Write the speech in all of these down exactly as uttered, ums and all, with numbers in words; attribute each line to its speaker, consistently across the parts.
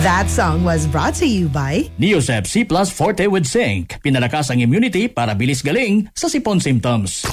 Speaker 1: That song was brought to you by
Speaker 2: Neosep C Plus Forte with Zinc. Pinalakas ang immunity para bilis galing sa sipon symptoms.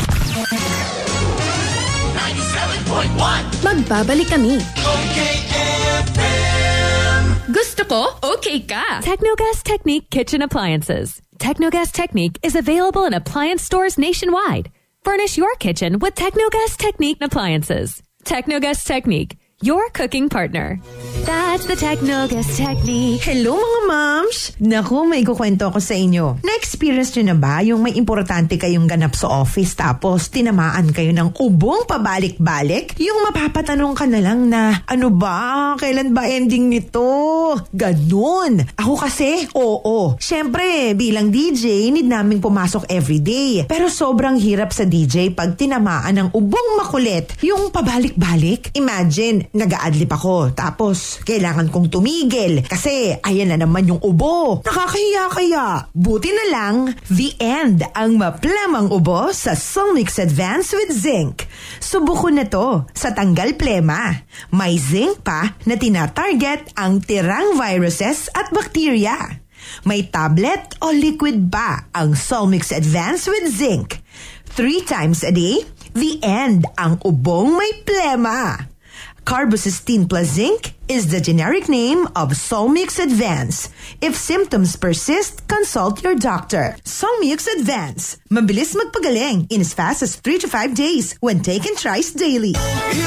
Speaker 3: ninety-seven point one
Speaker 4: Magbabalik kami.
Speaker 3: Okay F M.
Speaker 4: Gusto ko, okay ka. Technogas Technique Kitchen Appliances. Technogas Technique is available in appliance stores nationwide. Furnish your kitchen with Technogas Technique appliances. Technogas Technique, your cooking partner. That's the Technogas Technique.
Speaker 1: Hello mga moms! Naku, may kukwento ako sa inyo. Na-experience nyo na ba yung may importante kayong ganap sa office tapos tinamaan kayo ng ubong pabalik-balik? Yung mapapatanong ka na lang na, ano ba? Kailan ba ending nito? Ganun. Ako kasi, oo. Siyempre, bilang D J, need naming pumasok everyday. Pero sobrang hirap sa D J pag tinamaan ng ubong makulit. Yung pabalik-balik. Imagine, nag-a-adlip ako. Tapos, kailangan kong tumigil kasi ayan na naman yung ubo. Nakakahiya kaya. Buti na lang, the end ang maplamang ubo sa Solmix Advance with Zinc. Subuko na to sa tanggal plema. May zinc pa na tina-target ang tirang viruses at bacteria. May tablet o liquid ba ang Solmix Advance with Zinc. Three times a day, the end ang ubong may plema. Carbocysteine plus zinc is the generic name of Solmix Advance. If symptoms persist, consult your doctor. Solmix Advance. Mabilis magpagaling in as fast as three to five days when taken thrice daily.